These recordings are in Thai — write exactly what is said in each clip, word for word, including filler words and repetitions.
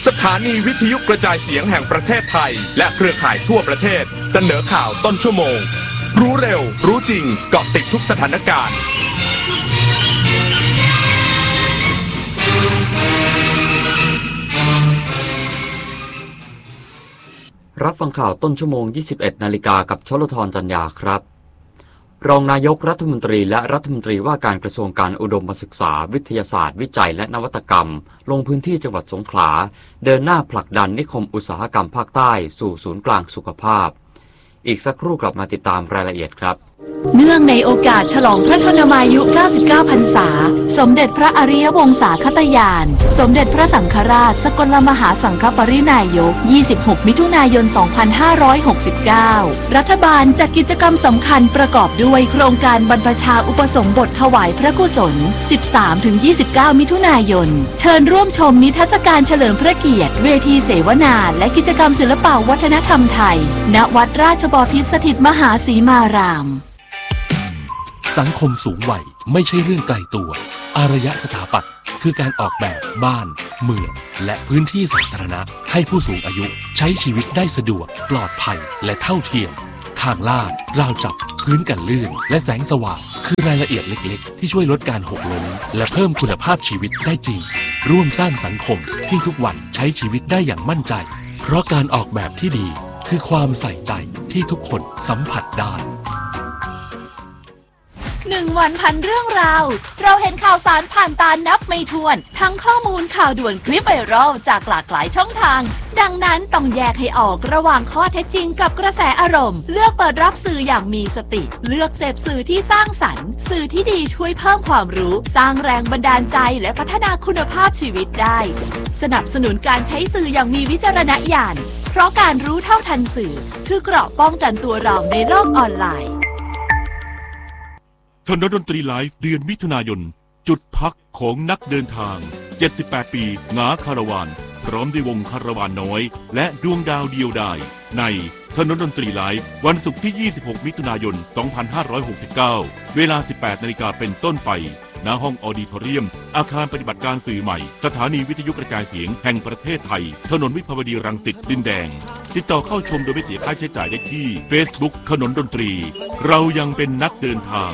สถานีวิทยุกระจายเสียงแห่งประเทศไทยและเครือข่ายทั่วประเทศเสนอข่าวต้นชั่วโมงรู้เร็วรู้จริงเกาะติดทุกสถานการณ์รับฟังข่าวต้นชั่วโมง ยี่สิบเอ็ดนาฬิกากับชลธรจันยาครับรองนายกรัฐมนตรีและรัฐมนตรีว่าการกระทรวงการอุดมศึกษาวิทยาศาสตร์วิจัยและนวัตกรรมลงพื้นที่จังหวัดสงขลาเดินหน้าผลักดันนิคมอุตสาหกรรมภาคใต้สู่ศูนย์กลางสุขภาพอีกสักครู่กลับมาติดตามรายละเอียดครับเนื่องในโอกาสฉลองพระชนมายุ เก้าสิบเก้า พรรษาสมเด็จพระอริยวงศาคตญาณสมเด็จพระสังฆราชสกลมหาสังฆปรินายก ยี่สิบหก มิถุนายน สองพันห้าร้อยหกสิบเก้า รัฐบาลจัดกิจกรรมสำคัญประกอบด้วยโครงการบรรพชาอุปสมบทถวายพระกุศล สิบสามถึงยี่สิบเก้า มิถุนายนเชิญร่วมชมนิทรรศการเฉลิมพระเกียรติเวทีเสวนาและกิจกรรมศิลปวัฒนธรรมไทยณวัดราชบพิตรสถิตมหาสีมารามสังคมสูงวัยไม่ใช่เรื่องไกลตัวอารยสถาปัตย์คือการออกแบบบ้านเมืองและพื้นที่สาธารณะให้ผู้สูงอายุใช้ชีวิตได้สะดวกปลอดภัยและเท่าเทียมทางลาดราวจับพื้นกันลื่นและแสงสว่างคือรายละเอียดเล็กๆที่ช่วยลดการหกล้มและเพิ่มคุณภาพชีวิตได้จริงร่วมสร้างสังคมที่ทุกวันใช้ชีวิตได้อย่างมั่นใจเพราะการออกแบบที่ดีคือความใส่ใจที่ทุกคนสัมผัสได้หนึ่งวันพันเรื่องราวเราเห็นข่าวสารผ่านตานับไม่ถ้วนทั้งข้อมูลข่าวด่วนคลิปไวรัลจากหลากหลายช่องทางดังนั้นต้องแยกให้ออกระหว่างข้อเท็จจริงกับกระแสอารมณ์เลือกเปิดรับสื่ออย่างมีสติเลือกเสพสื่อที่สร้างสรรค์สื่อที่ดีช่วยเพิ่มความรู้สร้างแรงบันดาลใจและพัฒนาคุณภาพชีวิตได้สนับสนุนการใช้สื่ออย่างมีวิจารณญาณเพราะการรู้เท่าทันสื่อคือเกราะป้องกันตัวเราในโลกออนไลน์ถนนดนตรีไลฟ์เดือนมิถุนายนจุดพักของนักเดินทางเจ็ดสิบแปดปีหงาคาราวานพร้อมด้วยวงคาราวานน้อยและดวงดาวเดียวดายในถนนดนตรีไลฟ์วันศุกร์ที่ยี่สิบหกมิถุนายนสองพันห้าร้อยหกสิบเก้าเวลา สิบแปดนาฬิกาเป็นต้นไปณห้องออดิทอเรียมอาคารปฏิบัติการสื่อใหม่สถานีวิทยุกระจายเสียงแห่งประเทศไทยถนนวิภาวดีรังสิตดินแดงติดต่อเข้าชมโดยไม่เสียค่าใช้จ่ายได้ที่ Facebook ถนนดนตรีเรายังเป็นนักเดินทาง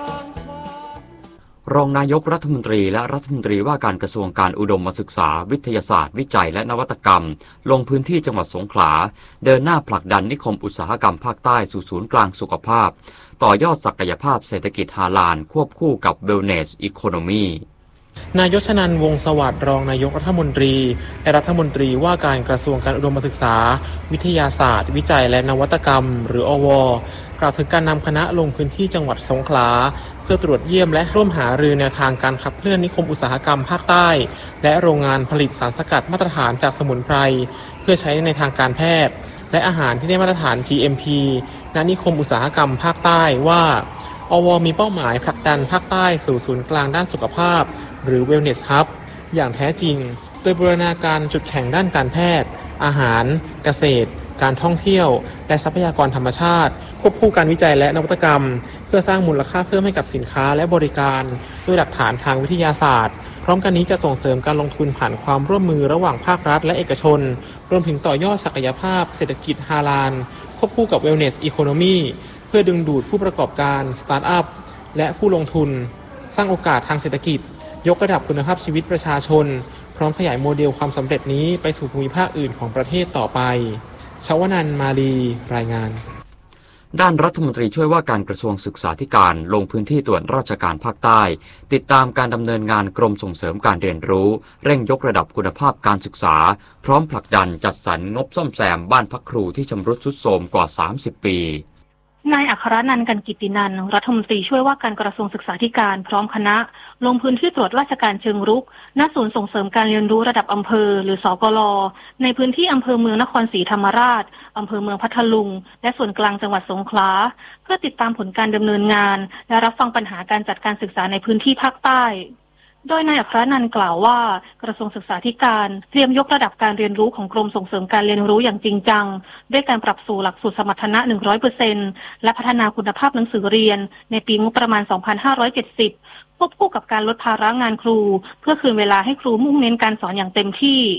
รองนายกรัฐมนตรีและรัฐมนตรีว่าการกระทรวงการอุดมศึกษาวิทยาศาสตร์วิจัยและนวัตกรรมลงพื้นที่จังหวัดสงขลาเดินหน้าผลักดันนิคมอุตสาหกรรมภาคใต้สู่ศูนย์กลางสุขภาพต่อยอดศักยภาพเศรษฐกิจฮาลาลควบคู่กับ Wellness Economy นายกชนันท์ วงศ์สวัสดิ์รองนายกรัฐมนตรีและรัฐมนตรีว่าการกระทรวงการอุดมศึกษาวิทยาศาสตร์วิจัยและนวัตกรรมหรืออว.กล่าวถึงการนำคณะลงพื้นที่จังหวัดสงขลาเพื่อตรวจเยี่ยมและร่วมหารือแนวทางการขับเคลื่อนนิคมอุตสาหกรรมภาคใต้และโรงงานผลิตสารสกัดมาตรฐานจากสมุนไพรเพื่อใช้ในทางการแพทย์และอาหารที่ได้มาตรฐาน จี เอ็ม พี ณ นิคมอุตสาหกรรมภาคใต้ว่าอว.มีเป้าหมายผลักดันภาคใต้สู่ศูนย์กลางด้านสุขภาพหรือ Wellness Hub อย่างแท้จริงโดยบูรณาการจุดแข็งด้านการแพทย์อาหารเกษตรการท่องเที่ยวและทรัพยากรธรรมชาติควบคู่การวิจัยและนวัตกรรมเพื่อสร้างมูลค่าเพิ่มให้กับสินค้าและบริการด้วยหลักฐานทางวิทยาศาสตร์พร้อมกันนี้จะส่งเสริมการลงทุนผ่านความร่วมมือระหว่างภาครัฐและเอกชนรวมถึงต่อยอดศักยภาพเศรษฐกิจฮาลาลควบคู่กับ Wellness Economy เพื่อดึงดูดผู้ประกอบการสตาร์ทอัพและผู้ลงทุนสร้างโอกาสทางเศรษฐกิจยกระดับคุณภาพชีวิตประชาชนพร้อมขยายโมเดลความสำเร็จนี้ไปสู่ภูมิภาคอื่นของประเทศต่อไปชวนันท์ มาลีรายงานด้านรัฐมนตรีช่วยว่าการกระทรวงศึกษาธิการลงพื้นที่ตรวจราชการภาคใต้ติดตามการดำเนินงานกรมส่งเสริมการเรียนรู้เร่งยกระดับคุณภาพการศึกษาพร้อมผลักดันจัดสรรงบซ่อมแซมบ้านพักครูที่ชำรุดทรุดโทรมกว่าสามสิบปีนายอัครนันท์ กันกิตตินันท์รัฐมนตรีช่วยว่าการกระทรวงศึกษาธิการพร้อมคณะลงพื้นที่ตรวจราชการเชิงรุกณศูนย์ส่งเสริมการเรียนรู้ระดับอำเภอหรือสกล.ในพื้นที่อำเภอเมืองนครศรีธรรมราชอำเภอเมืองพัทลุงและส่วนกลางจังหวัดสงขลาเพื่อติดตามผลการดำเนินงานและรับฟังปัญหาการจัดการศึกษาในพื้นที่ภาคใต้โดยนายอัครนันท์กล่าวว่ากระทรวงศึกษาธิการเตรียมยกระดับการเรียนรู้ของกรมส่งเสริมการเรียนรู้อย่างจริงจังด้วยการปรับสู่หลักสูตรสมรรถนะ หนึ่งร้อยเปอร์เซ็นต์ และพัฒนาคุณภาพหนังสือเรียนในปีงบประมาณ สองพันห้าร้อยเจ็ดสิบ ควบคู่กับการลดภาระงานครูเพื่อคืนเวลาให้ครูมุ่งเน้นการสอนอย่างเต็มที่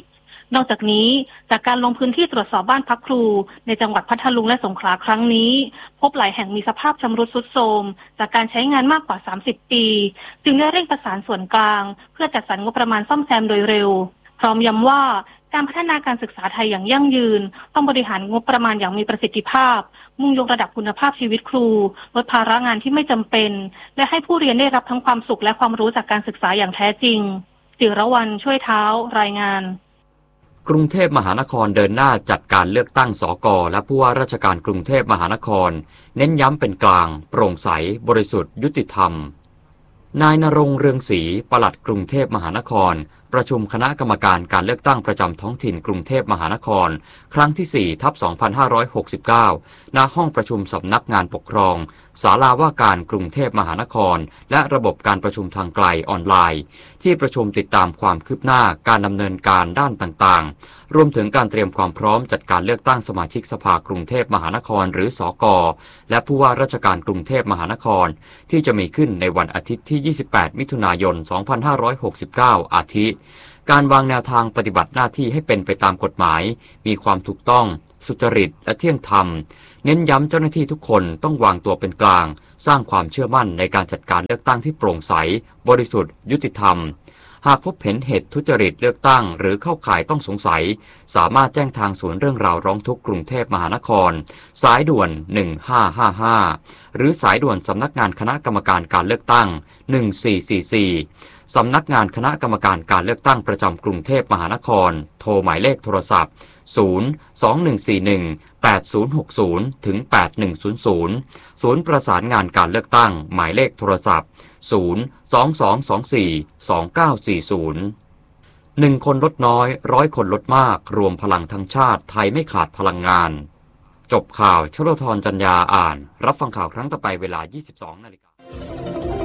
นอกจากนี้จากการลงพื้นที่ตรวจสอบบ้านพักครูในจังหวัดพัทลุงและสงขลาครั้งนี้พบหลายแห่งมีสภาพชำรุดทรุดโทรมจากการใช้งานมากกว่าสามสิบปีจึงได้เร่งประสานส่วนกลางเพื่อจัดสรรงบประมาณซ่อมแซมโดยเร็วพร้อมย้ำว่าการพัฒนาการศึกษาไทยอย่างยั่งยืนต้องบริหารงบประมาณอย่างมีประสิทธิภาพมุ่งยกระดับคุณภาพชีวิตครูลดภาระงานที่ไม่จำเป็นและให้ผู้เรียนได้รับทั้งความสุขและความรู้จากการศึกษาอย่างแท้จริงจิรวรรณช่วยเท้ารายงานกรุงเทพมหานครเดินหน้าจัดการเลือกตั้งสกและผู้ว่าราชการกรุงเทพมหานครเน้นย้ำเป็นกลางโปร่งใสบริสุทธิ์ยุติธรรมนายณรงค์เรืองศรีปลัดกรุงเทพมหานครประชุมคณะกรรมการการเลือกตั้งประจำท้องถิ่นกรุงเทพมหานครครั้งที่ สี่ทับสองพันห้าร้อยหกสิบเก้า ณ ห้องประชุมสำนักงานปกครองศาลาว่าการกรุงเทพมหานครและระบบการประชุมทางไกลออนไลน์ที่ประชุมติดตามความคืบหน้าการดำเนินการด้านต่างๆรวมถึงการเตรียมความพร้อมจัดการเลือกตั้งสมาชิกสภากรุงเทพมหานครหรือสกและผู้ว่าราชการกรุงเทพมหานครที่จะมีขึ้นในวันอาทิตย์ที่ ยี่สิบแปด มิถุนายน สองพันห้าร้อยหกสิบเก้า อาทิการวางแนวทางปฏิบัติหน้าที่ให้เป็นไปตามกฎหมายมีความถูกต้องสุจริตและเที่ยงธรรมเน้นย้ำเจ้าหน้าที่ทุกคนต้องวางตัวเป็นกลางสร้างความเชื่อมั่นในการจัดการเลือกตั้งที่โปร่งใสบริสุทธิ์ยุติธรรมหากพบเห็นเหตุทุจริตเลือกตั้งหรือเข้าข่ายต้องสงสัยสามารถแจ้งทางศูนย์เรื่องราวร้องทุกข์กรุงเทพมหานครสายด่วนหนึ่งห้าห้าห้าหรือสายด่วนสำนักงานคณะกรรมการการเลือกตั้งหนึ่งสี่สี่สี่สำนักงานคณะกรรมการการเลือกตั้งประจำกรุงเทพมหานครโทรหมายเลขโทรศัพท์ศูนย์ สอง หนึ่ง สี่ หนึ่ง แปด ศูนย์ หก ศูนย์ ถึง แปด หนึ่ง ศูนย์ ศูนย์ศูนย์ประสานงานการเลือกตั้งหมายเลขโทรศัพท์ศูนย์ สอง สอง สอง สี่ สอง เก้า สี่ศูนย์หนึ่งคนลดน้อยร้อยคนลดมากรวมพลังทั้งชาติไทยไม่ขาดพลังงานจบข่าวชลธรจัญญาอ่านรับฟังข่าวครั้งต่อไปเวลา ยี่สิบสองนาฬิกา